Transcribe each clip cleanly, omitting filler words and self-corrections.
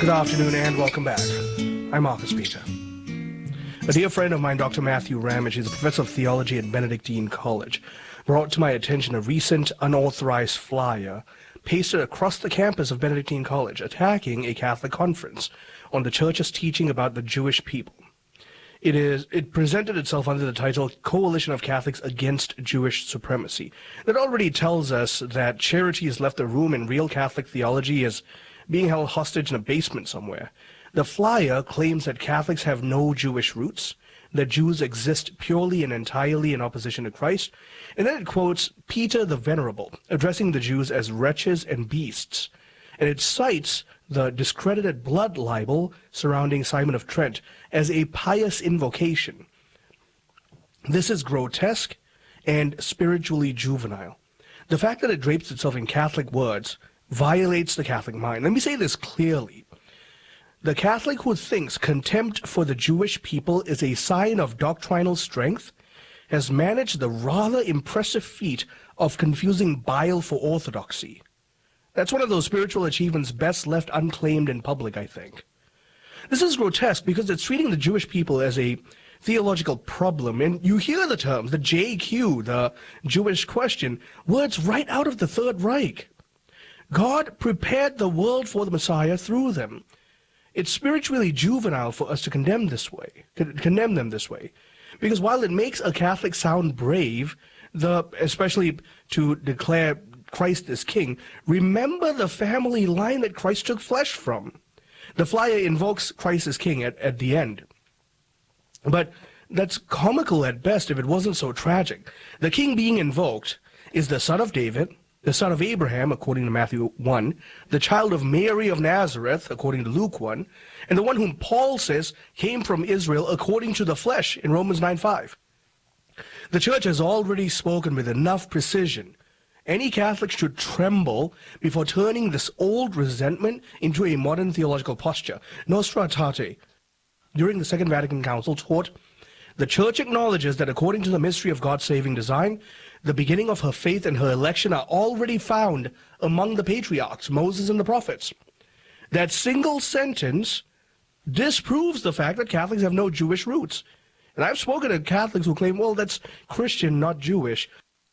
Good afternoon and welcome back. I'm Marcus Peter. A dear friend of mine, Dr. Matthew Ramage, is a professor of theology at Benedictine College, brought to my attention a recent unauthorized flyer pasted across the campus of Benedictine College attacking a Catholic conference on the church's teaching about the Jewish people. It presented itself under the title Coalition of Catholics Against Jewish Supremacy. That already tells us that charity has left the room and real Catholic theology is being held hostage in a basement somewhere. The flyer claims that Catholics have no Jewish roots, that Jews exist purely and entirely in opposition to Christ, and then it quotes Peter the Venerable, addressing the Jews as wretches and beasts, and it cites the discredited blood libel surrounding Simon of Trent as a pious invocation. This is grotesque and spiritually juvenile. The fact that it drapes itself in Catholic words violates the Catholic mind. Let me say this clearly. The Catholic who thinks contempt for the Jewish people is a sign of doctrinal strength has managed the rather impressive feat of confusing bile for orthodoxy. That's one of those spiritual achievements best left unclaimed in public, I think. This is grotesque because it's treating the Jewish people as a theological problem, and you hear the terms, the JQ, the Jewish question, words right out of the Third Reich. God prepared the world for the Messiah through them. It's spiritually juvenile for us to condemn them this way. Because while it makes a Catholic sound brave, especially to declare Christ as king, remember the family line that Christ took flesh from. The flyer invokes Christ as king at the end. But that's comical at best if it wasn't so tragic. The king being invoked is the son of David, the son of Abraham, according to Matthew 1, the child of Mary of Nazareth, according to Luke 1, and the one whom Paul says came from Israel according to the flesh in Romans 9:5. The church has already spoken with enough precision. Any Catholic should tremble before turning this old resentment into a modern theological posture. Nostra Aetate, during the Second Vatican Council, taught, the Church acknowledges that according to the mystery of God's saving design, the beginning of her faith and her election are already found among the patriarchs, Moses and the prophets. That single sentence disproves the fact that Catholics have no Jewish roots. And I've spoken to Catholics who claim, well, that's Christian, not Jewish,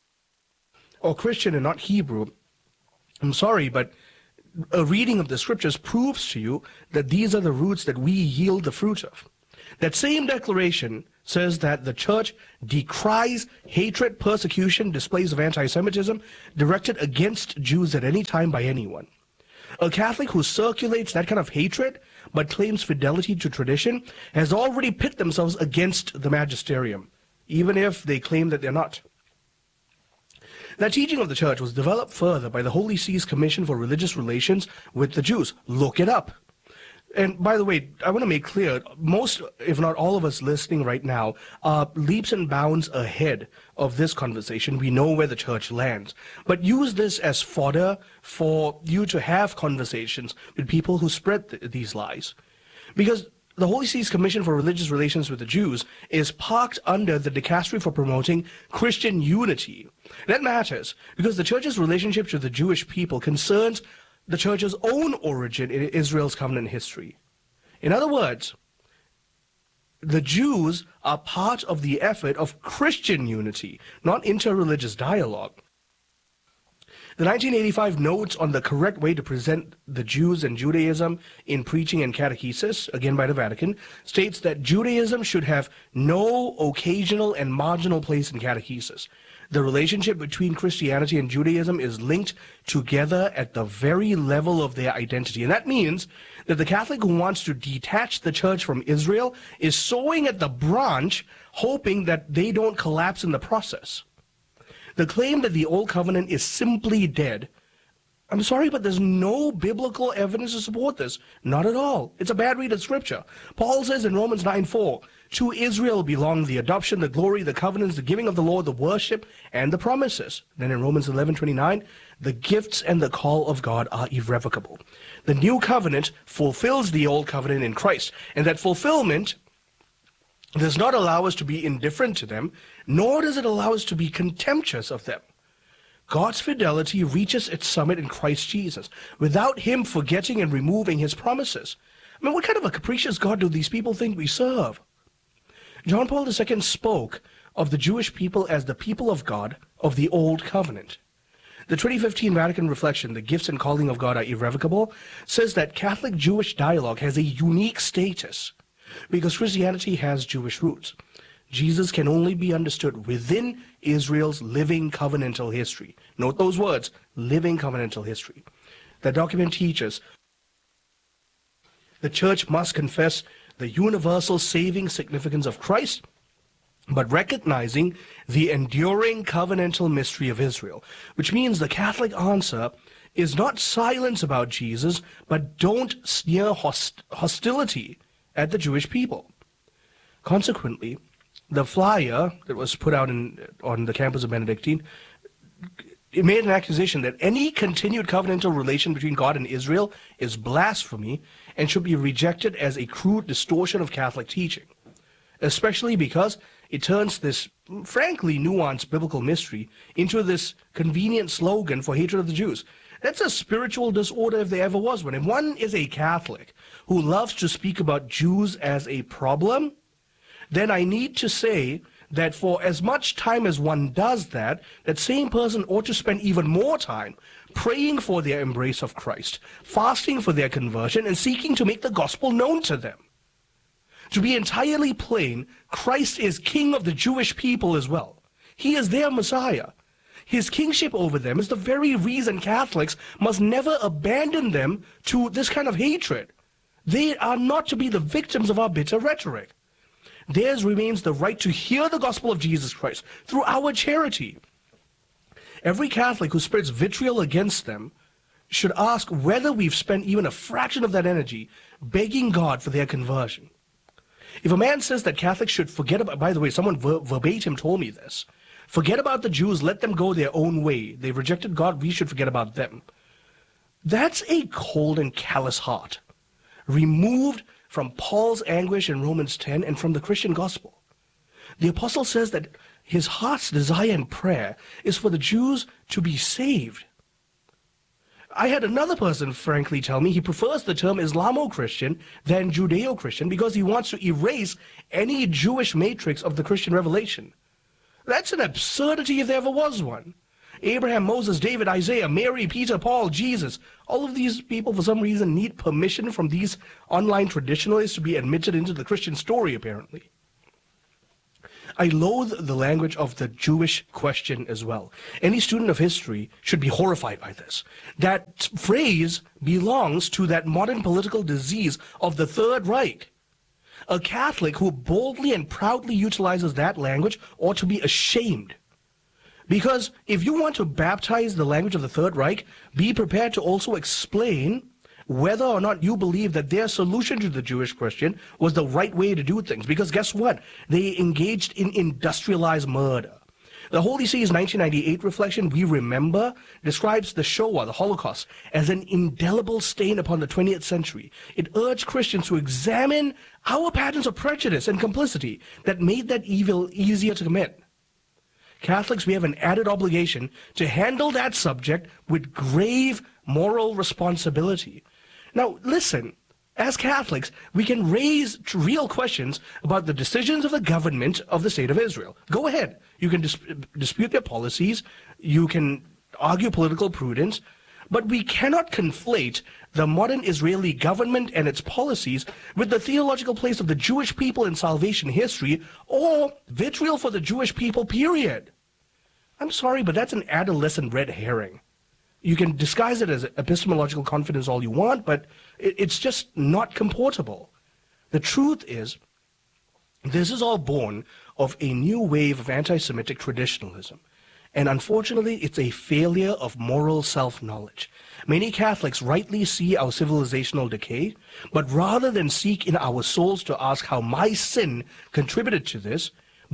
or Christian and not Hebrew. I'm sorry, but a reading of the scriptures proves to you that these are the roots that we yield the fruit of. That same declaration says that the church decries hatred, persecution, displays of anti-Semitism directed against Jews at any time by anyone. A Catholic who circulates that kind of hatred but claims fidelity to tradition has already pit themselves against the magisterium, even if they claim that they're not. That teaching of the church was developed further by the Holy See's Commission for Religious Relations with the Jews. Look it up. And by the way, I want to make clear, most, if not all of us listening right now, are leaps and bounds ahead of this conversation. We know where the church lands. But use this as fodder for you to have conversations with people who spread these lies. Because the Holy See's Commission for Religious Relations with the Jews is parked under the Dicastery for Promoting Christian Unity. That matters because the church's relationship to the Jewish people concerns the church's own origin in Israel's covenant history. In other words, the Jews are part of the effort of Christian unity, not interreligious dialogue. The 1985 Notes on the Correct Way to Present the Jews and Judaism in Preaching and Catechesis, again by the Vatican, states that Judaism should have no occasional and marginal place in catechesis. The relationship between Christianity and Judaism is linked together at the very level of their identity. And that means that the Catholic who wants to detach the church from Israel is sowing at the branch, hoping that they don't collapse in the process. The claim that the Old Covenant is simply dead, I'm sorry, but there's no biblical evidence to support this. Not at all. It's a bad read of Scripture. Paul says in Romans 9:4, to Israel belong the adoption, the glory, the covenants, the giving of the Lord, the worship, and the promises. Then in Romans 11:29, the gifts and the call of God are irrevocable. The new covenant fulfills the old covenant in Christ, and that fulfillment does not allow us to be indifferent to them, nor does it allow us to be contemptuous of them. God's fidelity reaches its summit in Christ Jesus, without him forgetting and removing his promises. I mean, what kind of a capricious God do these people think we serve? John Paul II spoke of the Jewish people as the people of God of the Old Covenant. The 2015 Vatican Reflection, The Gifts and Calling of God Are Irrevocable, says that Catholic-Jewish dialogue has a unique status because Christianity has Jewish roots. Jesus can only be understood within Israel's living covenantal history. Note those words, living covenantal history. The document teaches the church must confess the universal saving significance of Christ, but recognizing the enduring covenantal mystery of Israel, which means the Catholic answer is not silence about Jesus, but don't sneer hostility at the Jewish people. Consequently, the flyer that was put out on the campus of Benedictine, it made an accusation that any continued covenantal relation between God and Israel is blasphemy and should be rejected as a crude distortion of Catholic teaching, especially because it turns this frankly nuanced biblical mystery into this convenient slogan for hatred of the Jews. That's a spiritual disorder if there ever was one. If one is a Catholic who loves to speak about Jews as a problem, then I need to say that for as much time as one does that, that same person ought to spend even more time praying for their embrace of Christ, fasting for their conversion, and seeking to make the gospel known to them. To be entirely plain, Christ is king of the Jewish people as well. He is their Messiah. His kingship over them is the very reason Catholics must never abandon them to this kind of hatred. They are not to be the victims of our bitter rhetoric. Theirs remains the right to hear the gospel of Jesus Christ through our charity. Every Catholic who spreads vitriol against them should ask whether we've spent even a fraction of that energy begging God for their conversion. If a man says that Catholics should forget about, by the way, someone verbatim told me this, forget about the Jews, let them go their own way. They rejected God, we should forget about them. That's a cold and callous heart, removed from Paul's anguish in Romans 10 and from the Christian gospel. The apostle says that his heart's desire and prayer is for the Jews to be saved. I had another person frankly tell me he prefers the term Islamo-Christian than Judeo-Christian because he wants to erase any Jewish matrix of the Christian revelation. That's an absurdity if there ever was one. Abraham, Moses, David, Isaiah, Mary, Peter, Paul, Jesus, all of these people for some reason need permission from these online traditionalists to be admitted into the Christian story, apparently. I loathe the language of the Jewish question as well. Any student of history should be horrified by this. That phrase belongs to that modern political disease of the Third Reich. A Catholic who boldly and proudly utilizes that language ought to be ashamed. Because if you want to baptize the language of the Third Reich, be prepared to also explain whether or not you believe that their solution to the Jewish question was the right way to do things. Because guess what? They engaged in industrialized murder. The Holy See's 1998 reflection, We Remember, describes the Shoah, the Holocaust, as an indelible stain upon the 20th century. It urged Christians to examine our patterns of prejudice and complicity that made that evil easier to commit. Catholics, we have an added obligation to handle that subject with grave moral responsibility. Now, listen, as Catholics, we can raise real questions about the decisions of the government of the State of Israel. Go ahead. You can dispute their policies. You can argue political prudence. But we cannot conflate the modern Israeli government and its policies with the theological place of the Jewish people in salvation history or vitriol for the Jewish people, period. I'm sorry, but that's an adolescent red herring. You can disguise it as epistemological confidence all you want, but it's just not comportable. The truth is, this is all born of a new wave of anti-Semitic traditionalism. And unfortunately, it's a failure of moral self-knowledge. Many Catholics rightly see our civilizational decay, but rather than seek in our souls to ask how my sin contributed to this,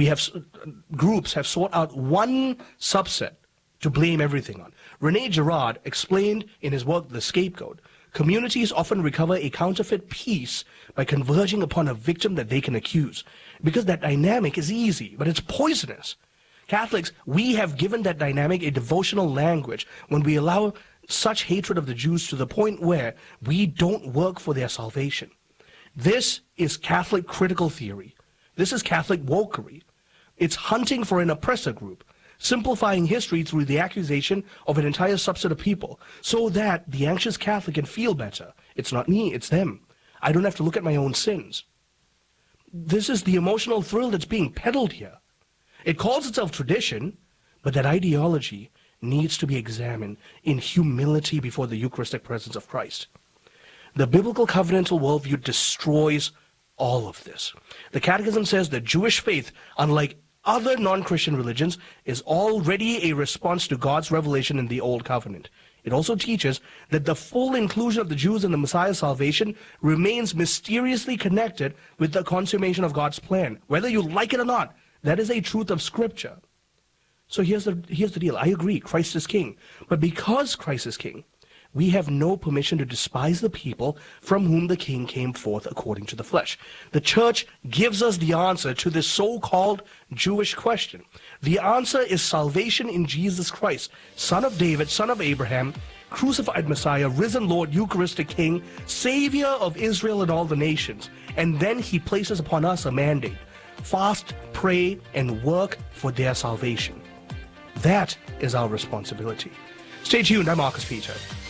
groups have sought out one subset to blame everything on. René Girard explained in his work, The Scapegoat, communities often recover a counterfeit peace by converging upon a victim that they can accuse, because that dynamic is easy, but it's poisonous. Catholics, we have given that dynamic a devotional language when we allow such hatred of the Jews to the point where we don't work for their salvation. This is Catholic critical theory. This is Catholic wokery. It's hunting for an oppressor group, simplifying history through the accusation of an entire subset of people so that the anxious Catholic can feel better. It's not me, it's them. I don't have to look at my own sins. This is the emotional thrill that's being peddled here. It calls itself tradition, but that ideology needs to be examined in humility before the Eucharistic presence of Christ. The biblical covenantal worldview destroys all of this. The Catechism says the Jewish faith, unlike other non-Christian religions, is already a response to God's revelation in the Old Covenant. It also teaches that the full inclusion of the Jews in the Messiah's salvation remains mysteriously connected with the consummation of God's plan. Whether you like it or not, that is a truth of Scripture. So here's the deal. I agree, Christ is king. But because Christ is king, we have no permission to despise the people from whom the king came forth according to the flesh. The church gives us the answer to this so-called Jewish question. The answer is salvation in Jesus Christ, Son of David, Son of Abraham, crucified Messiah, risen Lord, Eucharistic King, Savior of Israel and all the nations. And then he places upon us a mandate: fast, pray, and work for their salvation. That is our responsibility. Stay tuned. I'm Marcus Peter.